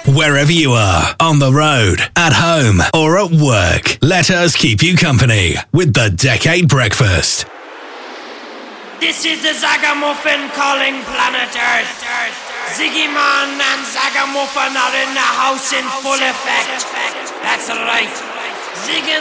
Wherever you are, on the road, at home, or at work, let us keep you company with the Decade Breakfast. This is the Zagamuffin calling planet Earth. Ziggy Man and Zagamuffin are in the house in full effect. That's right. Ziggy